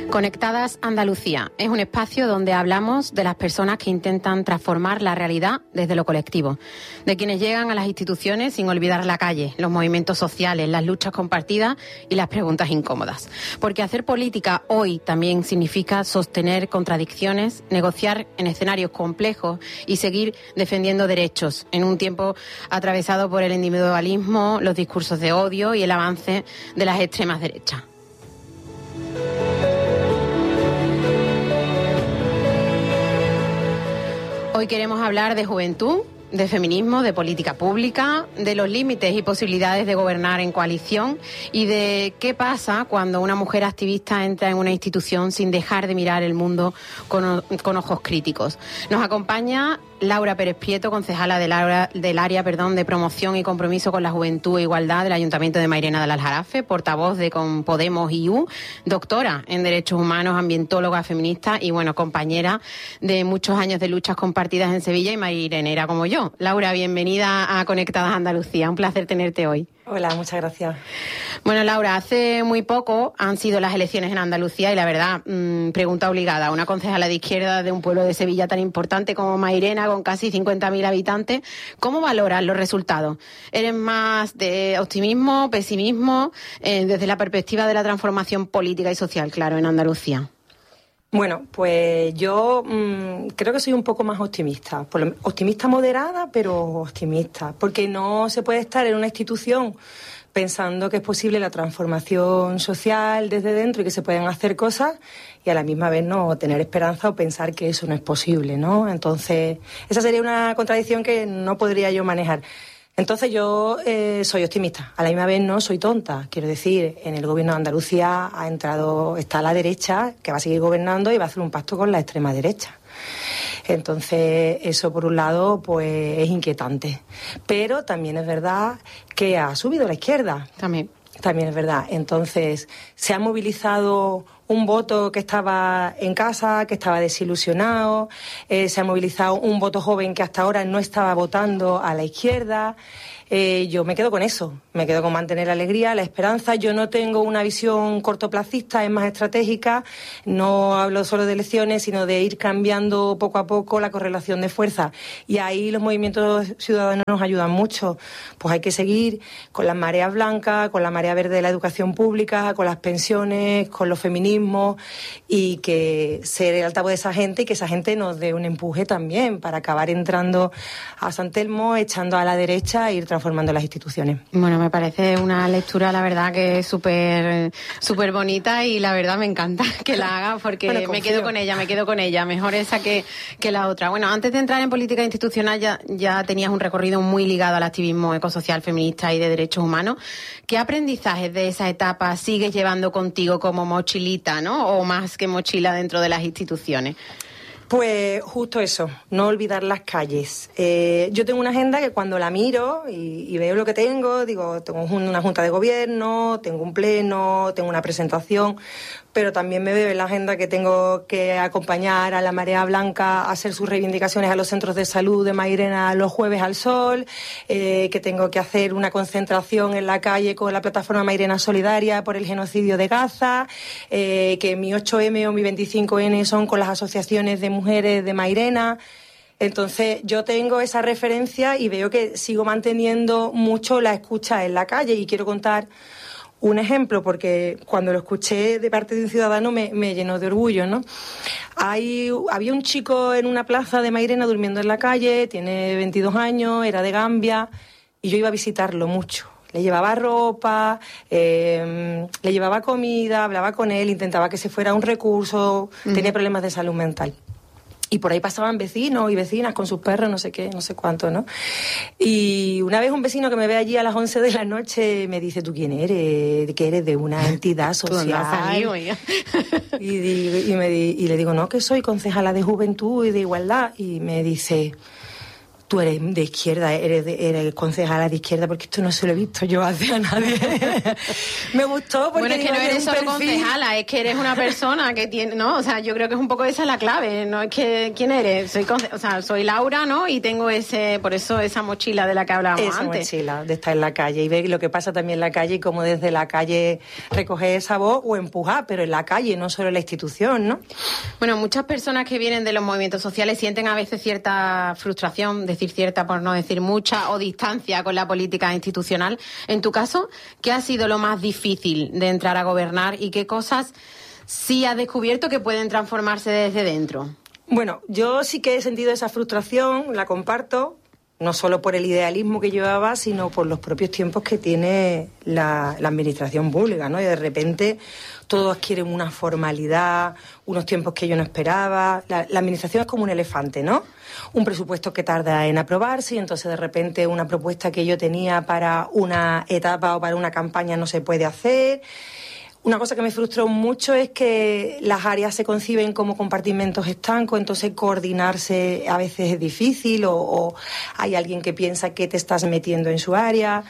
Conectadas Andalucía es un espacio donde hablamos de las personas que intentan transformar la realidad desde lo colectivo, de quienes llegan a las instituciones sin olvidar la calle, los movimientos sociales, las luchas compartidas y las preguntas incómodas. Porque hacer política hoy también significa sostener contradicciones, negociar en escenarios complejos y seguir defendiendo derechos en un tiempo atravesado por el individualismo, los discursos de odio y el avance de las extremas derechas. Hoy queremos hablar de juventud, de feminismo, de política pública, de los límites y posibilidades de gobernar en coalición y de qué pasa cuando una mujer activista entra en una institución sin dejar de mirar el mundo con ojos críticos. Nos acompaña Laura Pérez Prieto, concejala del área de promoción y compromiso con la juventud e igualdad del Ayuntamiento de Mairena del Aljarafe, portavoz de Con Podemos IU, doctora en Derechos Humanos, ambientóloga feminista y, compañera de muchos años de luchas compartidas en Sevilla y mairenera como yo. Laura, bienvenida a Conectadas Andalucía. Un placer tenerte hoy. Hola, muchas gracias. Bueno, Laura, hace muy poco han sido las elecciones en Andalucía y la verdad, pregunta obligada. Una concejala de izquierda de un pueblo de Sevilla tan importante como Mairena, con casi 50.000 habitantes, ¿cómo valoras los resultados? ¿Eres más de optimismo, pesimismo, desde la perspectiva de la transformación política y social, claro, en Andalucía? Bueno, pues yo creo que soy un poco más optimista. Optimista moderada, pero optimista. Porque no se puede estar en una institución pensando que es posible la transformación social desde dentro y que se pueden hacer cosas y a la misma vez no tener esperanza o pensar que eso no es posible, ¿no? Entonces, esa sería una contradicción que no podría yo manejar. Entonces yo soy optimista, a la misma vez no soy tonta. Quiero decir, en el gobierno de Andalucía está la derecha, que va a seguir gobernando y va a hacer un pacto con la extrema derecha. Entonces, eso por un lado, pues es inquietante. Pero también es verdad que ha subido la izquierda. También es verdad. Entonces, se ha movilizado un voto que estaba en casa, que estaba desilusionado, se ha movilizado un voto joven que hasta ahora no estaba votando a la izquierda. Yo me quedo con eso, me quedo con mantener la alegría, la esperanza. Yo no tengo una visión cortoplacista, es más estratégica. No hablo solo de elecciones, sino de ir cambiando poco a poco la correlación de fuerza. Y ahí los movimientos ciudadanos nos ayudan mucho. Pues hay que seguir con las mareas blancas, con la marea verde de la educación pública, con las pensiones, con los feminismos y que ser el altavoz de esa gente y que esa gente nos dé un empuje también para acabar entrando a San Telmo, echando a la derecha e ir transformando las instituciones. Bueno, me parece una lectura, la verdad, que es súper bonita y la verdad me encanta que la haga porque me quedo con ella, mejor esa que la otra. Bueno, antes de entrar en política institucional ya tenías un recorrido muy ligado al activismo ecosocial, feminista y de derechos humanos. ¿Qué aprendizajes de esa etapa sigues llevando contigo como mochilita, ¿no? O más que mochila dentro de las instituciones? Pues justo eso, no olvidar las calles. Yo tengo una agenda que cuando la miro y veo lo que tengo, digo, tengo una junta de gobierno, tengo un pleno, tengo una presentación, pero también me veo en la agenda que tengo que acompañar a la Marea Blanca a hacer sus reivindicaciones a los centros de salud de Mairena los jueves al sol, que tengo que hacer una concentración en la calle con la plataforma Mairena Solidaria por el genocidio de Gaza, que mi 8M o mi 25N son con las asociaciones de mujeres de Mairena. Entonces yo tengo esa referencia y veo que sigo manteniendo mucho la escucha en la calle y quiero contar un ejemplo, porque cuando lo escuché de parte de un ciudadano me llenó de orgullo, ¿no? Había un chico en una plaza de Mairena durmiendo en la calle, tiene 22 años, era de Gambia, y yo iba a visitarlo mucho. Le llevaba ropa, le llevaba comida, hablaba con él, intentaba que se fuera a un recurso, tenía problemas de salud mental. Y por ahí pasaban vecinos y vecinas con sus perros, no sé qué, no sé cuánto, ¿no? Y una vez un vecino que me ve allí a las 11 de la noche me dice, ¿tú quién eres? ¿Que eres de una entidad social? Y le digo, no, que soy concejala de juventud y de igualdad. Y me dice, tú eres de izquierda, eres concejala de izquierda, porque esto no se lo he visto yo hacer a nadie. Me gustó porque... Bueno, es que no eres solo concejala, es que eres una persona que tiene, ¿no? O sea, yo creo que es un poco esa la clave, ¿no? Es que, ¿quién eres? Soy Laura, ¿no? Y tengo por eso esa mochila de la que hablábamos antes. Esa mochila de estar en la calle y ver lo que pasa también en la calle y cómo desde la calle recoger esa voz o empujar, pero en la calle, no solo en la institución, ¿no? Bueno, muchas personas que vienen de los movimientos sociales sienten a veces cierta frustración, decir cierta por no decir mucha, o distancia con la política institucional. En tu caso, ¿qué ha sido lo más difícil de entrar a gobernar y qué cosas sí has descubierto que pueden transformarse desde dentro? Bueno, yo sí que he sentido esa frustración, la comparto, no solo por el idealismo que llevaba, sino por los propios tiempos que tiene la administración pública, ¿no? Y de repente todos quieren una formalidad, unos tiempos que yo no esperaba. La administración es como un elefante, ¿no? Un presupuesto que tarda en aprobarse y entonces de repente una propuesta que yo tenía para una etapa o para una campaña no se puede hacer. Una cosa que me frustró mucho es que las áreas se conciben como compartimentos estancos, entonces coordinarse a veces es difícil o hay alguien que piensa que te estás metiendo en su área.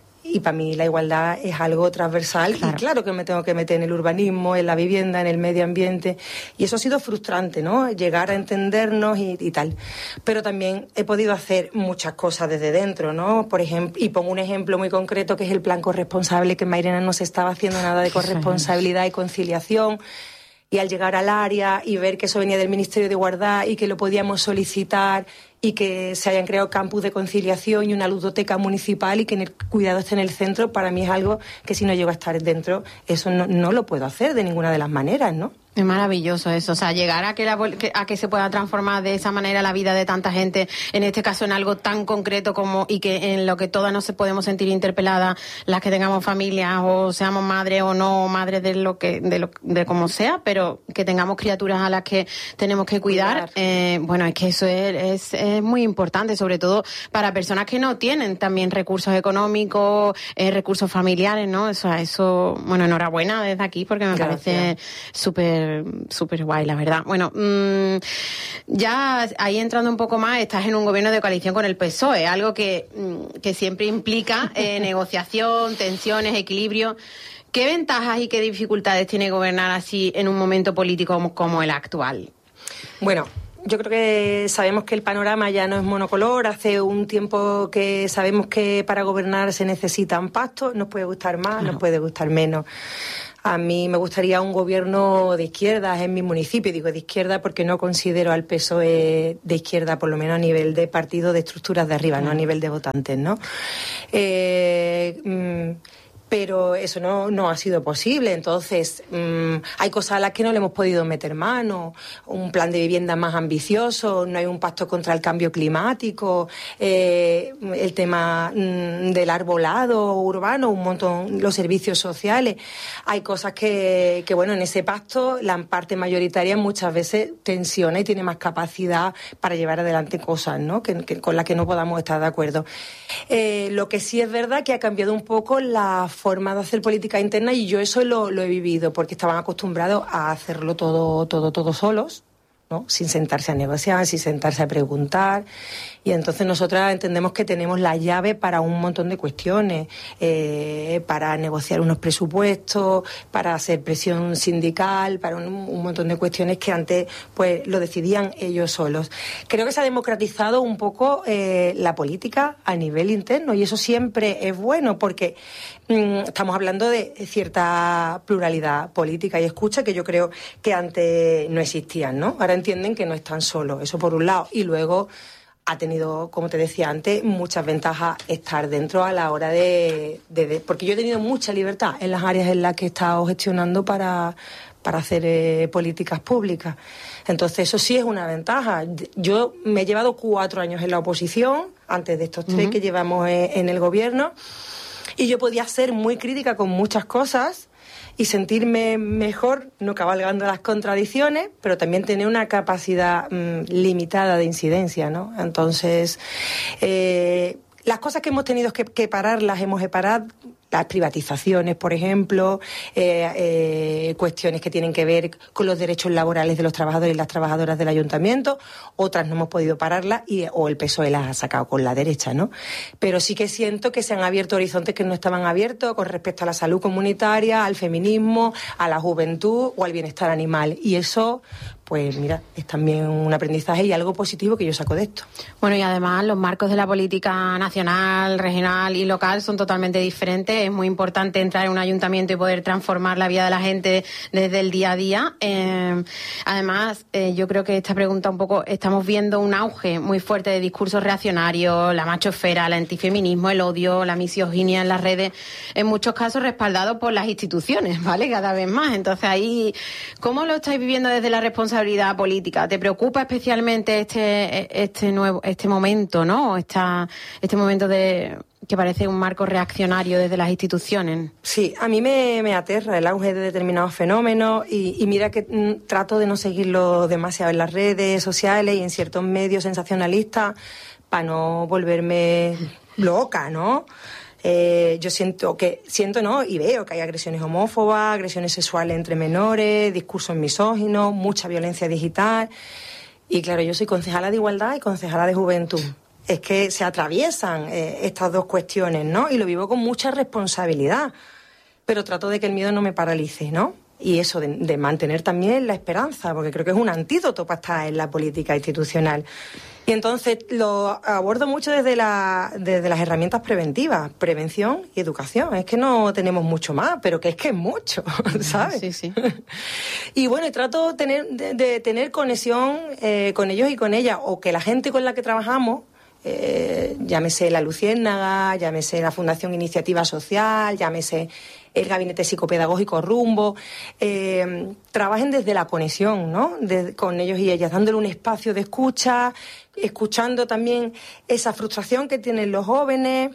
Y para mí la igualdad es algo transversal. Claro. Y claro que me tengo que meter en el urbanismo, en la vivienda, en el medio ambiente. Y eso ha sido frustrante, ¿no? Llegar a entendernos y tal. Pero también he podido hacer muchas cosas desde dentro, ¿no? Por ejemplo, y pongo un ejemplo muy concreto que es el plan corresponsable, que Mairena no se estaba haciendo nada de corresponsabilidad y conciliación. Y al llegar al área y ver que eso venía del Ministerio de Igualdad y que lo podíamos solicitar y que se hayan creado campus de conciliación y una ludoteca municipal y que el cuidado esté en el centro, para mí es algo que si no llego a estar dentro, eso no lo puedo hacer de ninguna de las maneras, ¿no? Es maravilloso eso, o sea, llegar a que se pueda transformar de esa manera la vida de tanta gente, en este caso en algo tan concreto como, y que en lo que todas nos podemos sentir interpeladas, las que tengamos familias o seamos madres o no madres de como sea, pero que tengamos criaturas a las que tenemos que cuidar. Bueno, es que eso es muy importante, sobre todo para personas que no tienen también recursos económicos, recursos familiares, ¿no? O sea, eso, bueno, enhorabuena desde aquí porque me parece súper guay, la verdad. Bueno, ya ahí entrando un poco más, estás en un gobierno de coalición con el PSOE, algo que siempre implica negociación, tensiones, equilibrio. ¿Qué ventajas y qué dificultades tiene gobernar así en un momento político como el actual? Bueno, yo creo que sabemos que el panorama ya no es monocolor. Hace un tiempo que sabemos que para gobernar se necesitan pactos. Nos puede gustar más, nos puede gustar menos. A mí me gustaría un gobierno de izquierdas en mi municipio. Digo de izquierda porque no considero al PSOE de izquierda, por lo menos a nivel de partido de estructuras de arriba, no a nivel de votantes, ¿no? Pero eso no ha sido posible. Entonces, hay cosas a las que no le hemos podido meter mano. Un plan de vivienda más ambicioso, no hay un pacto contra el cambio climático, el tema del arbolado urbano, un montón, los servicios sociales. Hay cosas que bueno, en ese pacto la parte mayoritaria muchas veces tensiona y tiene más capacidad para llevar adelante cosas, ¿no? que con las que no podamos estar de acuerdo. Lo que sí es verdad que ha cambiado un poco la forma de hacer política interna y yo eso lo he vivido porque estaban acostumbrados a hacerlo todo solos, ¿no? Sin sentarse a negociar, sin sentarse a preguntar. Y entonces nosotras entendemos que tenemos la llave para un montón de cuestiones, para negociar unos presupuestos, para hacer presión sindical, para un montón de cuestiones que antes pues lo decidían ellos solos. Creo que se ha democratizado un poco la política a nivel interno y eso siempre es bueno porque estamos hablando de cierta pluralidad política y escucha que yo creo que antes no existían, ¿no? Ahora entienden que no están solos, eso por un lado. Y luego ha tenido, como te decía antes, muchas ventajas estar dentro a la hora porque yo he tenido mucha libertad en las áreas en las que he estado gestionando para hacer políticas públicas. Entonces, eso sí es una ventaja. Yo me he llevado 4 años en la oposición, antes de estos 3 que llevamos en el gobierno, y yo podía ser muy crítica con muchas cosas y sentirme mejor, no cabalgando las contradicciones, pero también tener una capacidad limitada de incidencia, ¿no? Entonces, las cosas que hemos tenido que parar, las hemos parado. Las privatizaciones, por ejemplo, cuestiones que tienen que ver con los derechos laborales de los trabajadores y las trabajadoras del ayuntamiento, otras no hemos podido pararlas o el PSOE las ha sacado con la derecha, ¿no? Pero sí que siento que se han abierto horizontes que no estaban abiertos con respecto a la salud comunitaria, al feminismo, a la juventud o al bienestar animal. Y eso, pues mira, es también un aprendizaje y algo positivo que yo saco de esto. Bueno, y además los marcos de la política nacional, regional y local son totalmente diferentes. Es muy importante entrar en un ayuntamiento y poder transformar la vida de la gente desde el día a día. Además, yo creo que esta pregunta un poco, estamos viendo un auge muy fuerte de discursos reaccionarios, la machosfera, el antifeminismo, el odio, la misoginia en las redes, en muchos casos respaldados por las instituciones, ¿vale? Cada vez más. Entonces ahí, ¿cómo lo estáis viviendo desde la responsabilidad política? ¿Te preocupa especialmente este momento, ¿no? Este momento que parece un marco reaccionario desde las instituciones? Sí, a mí me aterra el auge de determinados fenómenos y mira que trato de no seguirlo demasiado en las redes sociales y en ciertos medios sensacionalistas para no volverme loca, ¿no? Yo siento, ¿no? Y veo que hay agresiones homófobas, agresiones sexuales entre menores, discursos misóginos, mucha violencia digital. Y claro, yo soy concejala de Igualdad y concejala de Juventud. Es que se atraviesan estas dos cuestiones, ¿no? Y lo vivo con mucha responsabilidad. Pero trato de que el miedo no me paralice, ¿no? Y eso, de mantener también la esperanza, porque creo que es un antídoto para estar en la política institucional. Y entonces lo abordo mucho desde las herramientas preventivas, prevención y educación. Es que no tenemos mucho más, pero que es mucho, ¿sabes? Sí, sí. Y bueno, trato de tener conexión con ellos y con ellas, o que la gente con la que trabajamos, llámese la Luciérnaga, llámese la Fundación Iniciativa Social, llámese el Gabinete Psicopedagógico Rumbo, trabajen desde la conexión, ¿no? Con ellos y ellas, dándole un espacio de escucha, escuchando también esa frustración que tienen los jóvenes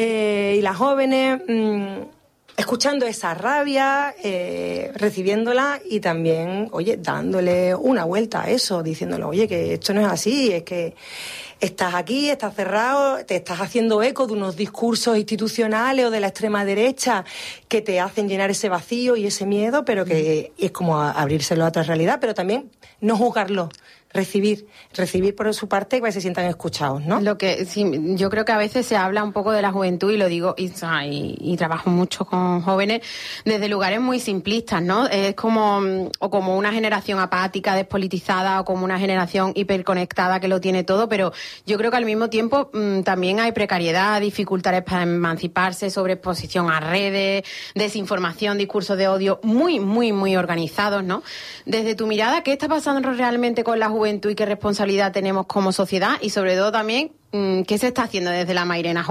y las jóvenes, escuchando esa rabia, recibiéndola y también, oye, dándole una vuelta a eso, diciéndole, oye, que esto no es así, es que estás aquí, estás cerrado, te estás haciendo eco de unos discursos institucionales o de la extrema derecha que te hacen llenar ese vacío y ese miedo, pero que es como abrírselo a otra realidad, pero también no juzgarlo. Recibir por su parte para que se sientan escuchados, ¿no? Sí, yo creo que a veces se habla un poco de la juventud, y lo digo, y trabajo mucho con jóvenes desde lugares muy simplistas, ¿no? Es como una generación apática, despolitizada, o como una generación hiperconectada que lo tiene todo, pero yo creo que al mismo tiempo también hay precariedad, dificultades para emanciparse, sobreexposición a redes, desinformación, discursos de odio muy, muy, muy organizados, ¿no? Desde tu mirada, ¿qué está pasando realmente con la juventud y qué responsabilidad tenemos como sociedad? Y sobre todo también, ¿qué se está haciendo desde la Mairena